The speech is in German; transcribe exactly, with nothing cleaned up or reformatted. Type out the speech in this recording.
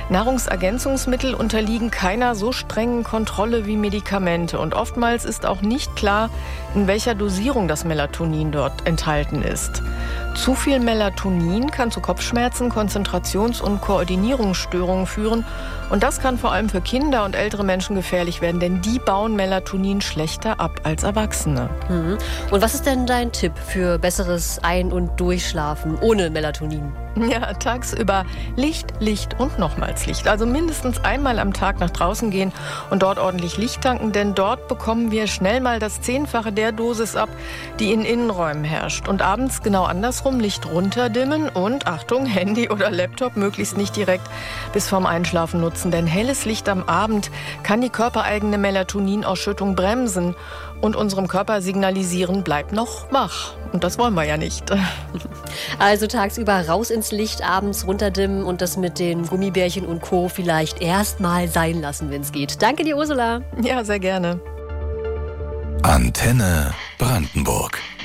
Nahrungsergänzungsmittel unterliegen keiner so strengen Kontrolle wie Medikamente. Und oftmals ist auch nicht klar, in welcher Dosierung das Melatonin dort enthalten ist. Zu viel Melatonin kann zu Kopfschmerzen, Konzentrations- und Koordinierungsstörungen führen. Und das kann vor allem für Kinder und ältere Menschen gefährlich werden, denn die bauen Melatonin schlechter ab als Erwachsene. Mhm. Und was ist denn dein Tipp für besseres Ein- und Durchschlafen ohne Melatonin? Ja, tagsüber Licht, Licht und nochmals Licht. Also mindestens einmal am Tag nach draußen gehen und dort ordentlich Licht tanken, denn dort bekommen wir schnell mal das Zehnfache der Dosis ab, die in Innenräumen herrscht. Und abends genau andersrum, Licht runterdimmen und, Achtung, Handy oder Laptop möglichst nicht direkt bis vorm Einschlafen nutzen, denn helles Licht am Abend kann die körpereigene Melatoninausschüttung bremsen und unserem Körper signalisieren, bleib noch wach. Und das wollen wir ja nicht. Also tagsüber raus ins Licht, abends runterdimmen und das mit den Gummibärchen und Co. vielleicht erstmal sein lassen, wenn es geht. Danke dir, Ursula. Ja, sehr gerne. Antenne Brandenburg.